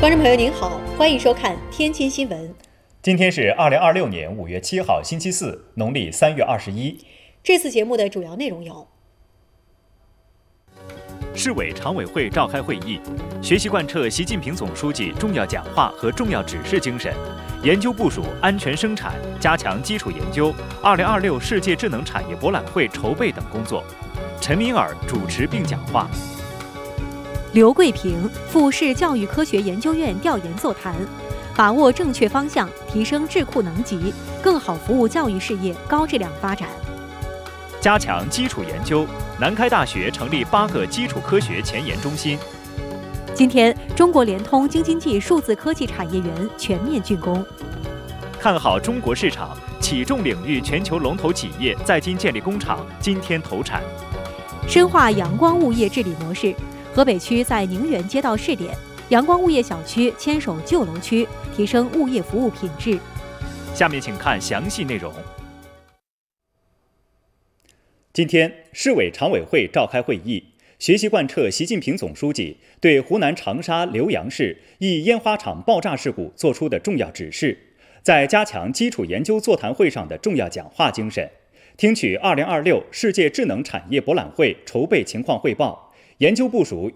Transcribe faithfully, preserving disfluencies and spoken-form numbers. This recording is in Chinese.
观众朋友您好，欢迎收看天津新闻。 今天是二零二六年五月七号，星期四，农历三月二十一。 这次节目的主要内容有： 市委常委会召开会议，学习贯彻习近平总书记重要讲话和重要指示精神，研究部署安全生产，加强基础研究二零二六世界智能产业博览会筹备等工作。陈敏尔主持并讲话。 刘桂平赴市教育科学研究院调研座谈，把握正确方向，提升智库能级，更好服务教育事业高质量发展。 加强基础研究，南开大学成立八个基础科学前沿中心。 今天，中国联通京津冀数字科技产业园全面竣工。 看好中国市场，起重领域全球龙头企业在京建立工厂，今天投产。 深化阳光物业治理模式。河北区在宁园街道试点阳光物业小区牵手旧楼区，提升物业服务品质。 下面请看详细内容。 今天，市委常委会召开会议，学习贯彻习近平总书记对湖南长沙浏阳市一烟花厂爆炸事故作出的重要指示，在加强基础研究座谈会上的重要讲话精神，听取二零二六世界智能产业博览会筹备情况汇报，研究部署